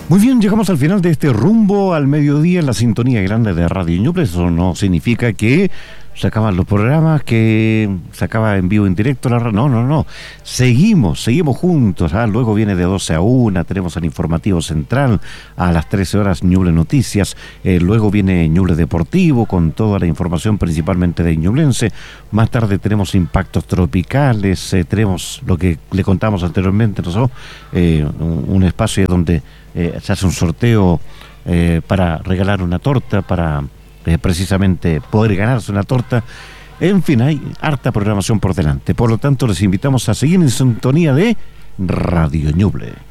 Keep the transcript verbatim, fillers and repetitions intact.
Muy bien, llegamos al final de este rumbo al mediodía en la sintonía grande de Radio Ñuble. Eso no significa que se acaban los programas, que se acaba en vivo, en directo la radio. No, no, no. Seguimos, seguimos juntos. ¿ah? Luego viene de doce a una, tenemos el informativo central a las trece horas Ñuble Noticias. Eh, luego viene Ñuble Deportivo con toda la información principalmente de ñublense. Más tarde tenemos impactos tropicales, eh, tenemos lo que le contamos anteriormente, ¿no? eh, un, un espacio donde Eh, se hace un sorteo eh, para regalar una torta, para eh, precisamente poder ganarse una torta. En fin, hay harta programación por delante. Por lo tanto, les invitamos a seguir en sintonía de Radio Ñuble.